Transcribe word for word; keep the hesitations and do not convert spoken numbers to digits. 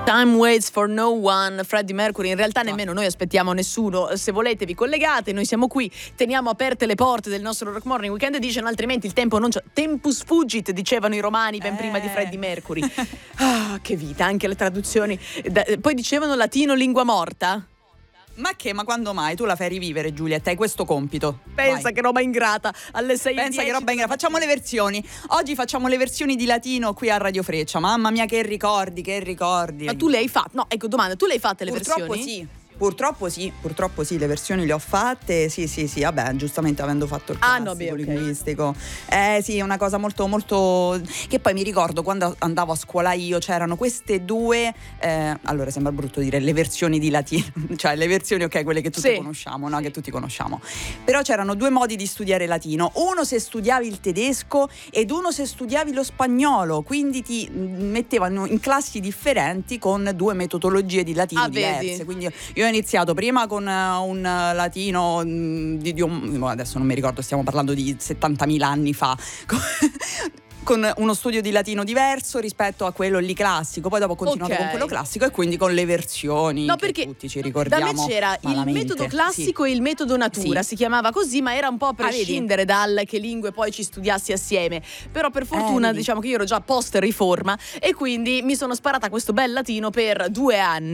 Time waits for no one, Freddie Mercury. In realtà nemmeno noi aspettiamo nessuno. Se volete vi collegate, noi siamo qui, teniamo aperte le porte del nostro Rock Morning Weekend Edition, altrimenti il tempo non c'è. Tempus fugit, dicevano i romani ben eh. prima di Freddie Mercury. Ah, che vita, anche le traduzioni. Da, poi dicevano latino lingua morta. Ma che? Ma quando mai? Tu la fai rivivere, Giulietta, hai questo compito. Pensa Vai. che roba ingrata. Alle sei Pensa che roba ingrata. Facciamo le versioni. Oggi facciamo le versioni di latino qui a Radio Freccia. Mamma mia, che ricordi, che ricordi. Ma tu le hai fatte? No, ecco, domanda, tu le hai fatte le Purtroppo versioni? Sì. Purtroppo sì, purtroppo sì, le versioni le ho fatte, sì sì sì, vabbè, giustamente avendo fatto il ah, classico no, beh, okay. linguistico. Eh sì, è una cosa molto molto... che poi mi ricordo quando andavo a scuola io c'erano queste due, eh, allora sembra brutto dire le versioni di latino, cioè le versioni ok, quelle che tutti sì. conosciamo, no? Che tutti conosciamo. Però c'erano due modi di studiare latino, uno se studiavi il tedesco ed uno se studiavi lo spagnolo, quindi ti mettevano in classi differenti con due metodologie di latino ah, diverse, vedi? quindi io ho iniziato prima con uh, un uh, latino um, di, di un, adesso non mi ricordo, stiamo parlando di settantamila anni fa con uno studio di latino diverso rispetto a quello lì classico, poi dopo ho continuato okay. con quello classico e quindi con le versioni no, che perché tutti ci ricordiamo. Da me c'era malamente. il metodo classico sì. e il metodo natura, sì. si chiamava così, ma era un po' a prescindere ah, dal che lingue poi ci studiassi assieme. Però per fortuna eh, diciamo che io ero già post riforma e quindi mi sono sparata questo bel latino per due anni.